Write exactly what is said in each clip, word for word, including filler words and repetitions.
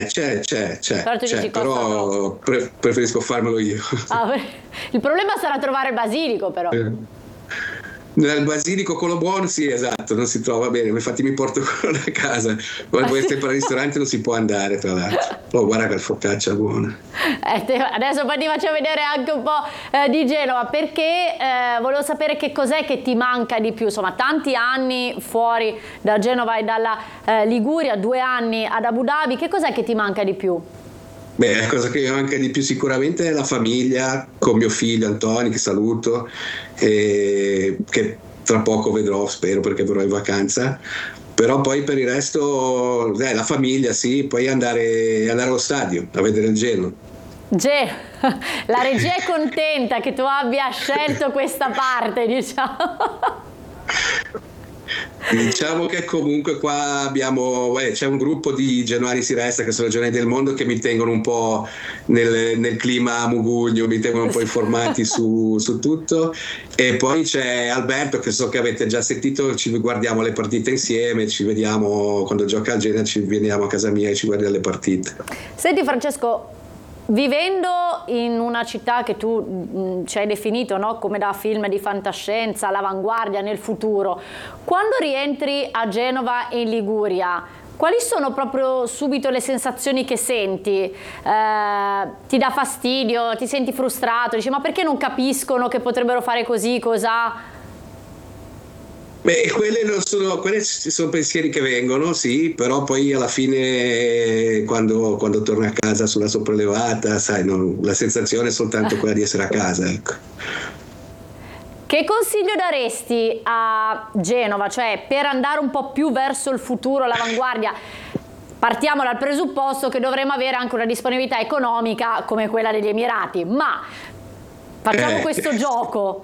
c'è, c'è, c'è, Però, tu c'è, dici, però pre- preferisco farmelo io. Ah, il problema sarà trovare il basilico, però. Eh. Nel basilico quello buono, sì, esatto, non si trova bene, infatti mi porto quello da casa. Quando vuoi sempre al ristorante non si può andare, tra l'altro. Oh, guarda che focaccia buona. Eh, te, adesso poi ti faccio vedere anche un po' eh, di Genova, perché eh, volevo sapere che cos'è che ti manca di più. Insomma, tanti anni fuori da Genova e dalla eh, Liguria, due anni ad Abu Dhabi, che cos'è che ti manca di più? Beh, la cosa che mi manca di più sicuramente è la famiglia, con mio figlio Antoni, che saluto, e che tra poco vedrò, spero, perché verrò in vacanza. Però poi per il resto, eh, la famiglia, sì, poi andare, andare allo stadio a vedere il Genoa. Ge, la regia è contenta che tu abbia scelto questa parte, diciamo. Diciamo che comunque qua abbiamo, eh, c'è un gruppo di genuani si resta, che sono i genuani del mondo, che mi tengono un po' nel, nel clima mugugno, mi tengono un po' informati su, su tutto, e poi c'è Alberto, che so che avete già sentito, ci guardiamo le partite insieme, ci vediamo quando gioca al Genoa, ci veniamo a casa mia e ci guardiamo le partite. Senti Francesco, vivendo in una città che tu mh, ci hai definito, no? Come da film di fantascienza, all'avanguardia, nel futuro, quando rientri a Genova e in Liguria, quali sono proprio subito le sensazioni che senti? Eh, ti dà fastidio? Ti senti frustrato? Dici, ma perché non capiscono che potrebbero fare così, cos'ha? Beh, quelle non sono, quelle sono pensieri che vengono, sì, però poi alla fine quando, quando torni a casa sulla sopraelevata, sai, non, la sensazione è soltanto quella di essere a casa, ecco. Che consiglio daresti a Genova, cioè per andare un po' più verso il futuro, l'avanguardia? Partiamo dal presupposto che dovremo avere anche una disponibilità economica come quella degli Emirati, ma facciamo eh. questo gioco.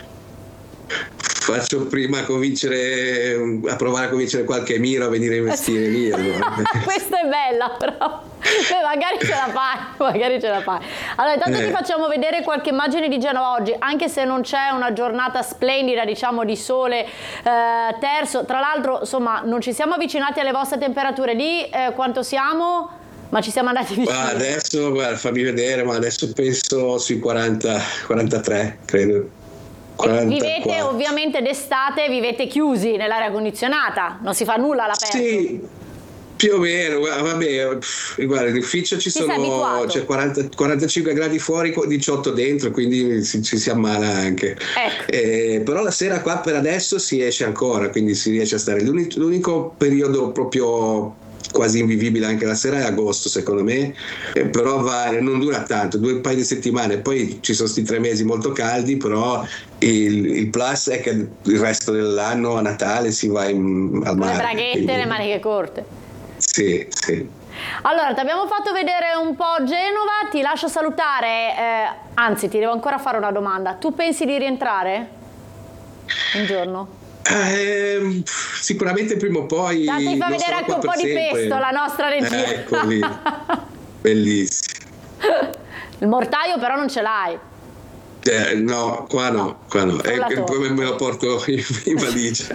Faccio prima convincere, a provare a convincere qualche emiro a venire a investire lì. Allora. Questa è bella, però. Beh, magari ce la fai, magari ce la fai. Allora, intanto eh. ti facciamo vedere qualche immagine di Genova oggi, anche se non c'è una giornata splendida, diciamo, di sole eh, terzo. Tra l'altro, insomma, non ci siamo avvicinati alle vostre temperature lì. Eh, quanto siamo? Ma ci siamo andati vicino. Ma adesso, guarda, fammi vedere, ma adesso penso sui quaranta, quarantatré, credo. quarantaquattro. Vivete ovviamente d'estate, vivete chiusi nell'aria condizionata, non si fa nulla all'aperto. Sì, più o meno, vabbè, guarda, in ufficio ci Ti sono c'è quaranta, quarantacinque gradi fuori, diciotto dentro, quindi ci, ci si ammala anche. Ecco. Eh, però la sera qua per adesso si esce ancora, quindi si riesce a stare. L'unico, l'unico periodo proprio quasi invivibile anche la sera è agosto, secondo me, eh, però va, non dura tanto, due un paio di settimane, poi ci sono sti tre mesi molto caldi, però il, il plus è che il resto dell'anno a Natale si va in, al mare. Le braghette, quindi le maniche corte. Sì, sì. Allora, ti abbiamo fatto vedere un po' Genova, ti lascio salutare, eh, anzi ti devo ancora fare una domanda. Tu pensi di rientrare un giorno? Eh, sicuramente prima o poi. Dai, fa vedere anche un po' di sempre. pesto, la nostra regia. Eh, ecco lì. Bellissimo. Il mortaio però non ce l'hai. Eh, no, qua no, no qua no. E poi me lo porto in, in valigia.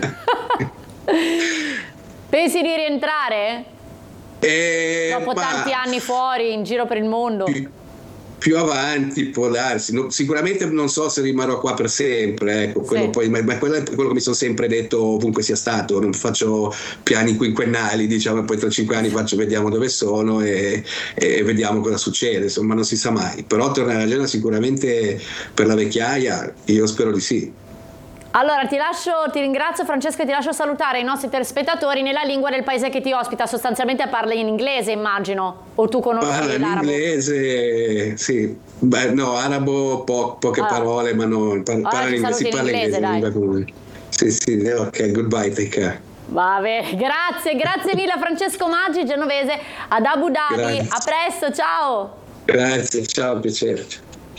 Pensi di rientrare? Eh, Dopo ma... tanti anni fuori, in giro per il mondo? Più, più avanti può darsi. No, sicuramente non so se rimarrò qua per sempre, ecco, quello sì. poi, ma, ma quello è quello che mi sono sempre detto ovunque sia stato. Non faccio piani quinquennali, diciamo, e poi tra cinque anni faccio, vediamo dove sono e, e vediamo cosa succede, insomma non si sa mai. Però tornare a Genova sicuramente per la vecchiaia, io spero di sì. Allora ti lascio, ti ringrazio Francesco e ti lascio salutare i nostri telespettatori nella lingua del paese che ti ospita. Sostanzialmente parli in inglese, immagino, o tu conosci Parla l'arabo? in inglese, sì. Beh, no, arabo po- poche allora. parole, ma no, par- allora, parla in inglese, si parla in inglese, dai. Sì, sì, ok, goodbye, take care. Va bene, grazie, grazie mille a Francesco Maggi, genovese ad Abu Dhabi. Grazie. A presto, ciao. Grazie, ciao, piacere.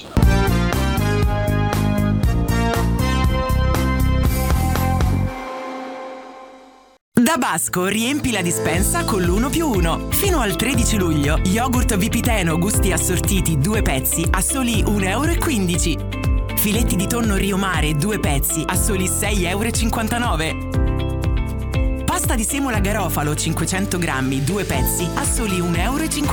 Da Basco riempi la dispensa con l'uno più uno. Fino al tredici luglio, yogurt Vipiteno gusti assortiti due pezzi a soli un euro e quindici. Filetti di tonno Rio Mare due pezzi a soli sei e cinquantanove euro. Pasta di semola Garofalo cinquecento grammi due pezzi a soli un euro e cinquanta.